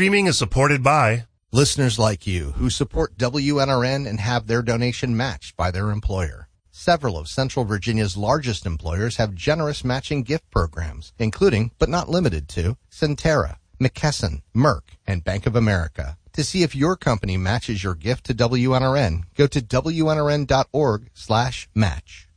streaming is supported by listeners like you who support WNRN and have their donation matched by their employer. Several of Central Virginia's largest employers have generous matching gift programs, including, but not limited to, Centera, McKesson, Merck, and Bank of America. To see if your company matches your gift to WNRN, go to WNRN.org/match.